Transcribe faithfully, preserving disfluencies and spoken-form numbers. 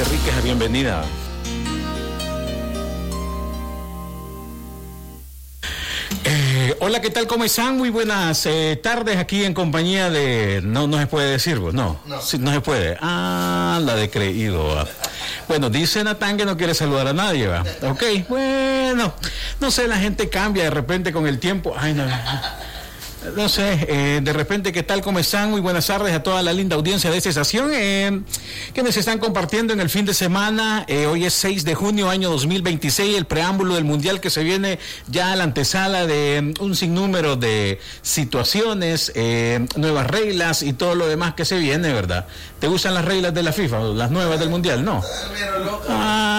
Enríquez, bienvenida. Eh, hola, ¿qué tal? ¿Cómo están? Muy buenas eh, tardes aquí en compañía de... No, no se puede decir, ¿vos? No, no. Sí, no se puede. Ah, la de creído. ¿Va? Bueno, dice Natán que no quiere saludar a nadie, ¿va? Ok, bueno, no sé, la gente cambia de repente con el tiempo. Ay, no, no sé, eh, de repente, ¿qué tal? ¿Cómo están? Muy buenas tardes a toda la linda audiencia de esta estación, eh, que nos están compartiendo en el fin de semana. Eh, hoy es seis de junio, año dos mil veintiséis, el preámbulo del Mundial que se viene ya a la antesala de un sinnúmero de situaciones, eh, nuevas reglas y todo lo demás que se viene, ¿verdad? ¿Te gustan las reglas de la FIFA, las nuevas del Mundial? No. Ah,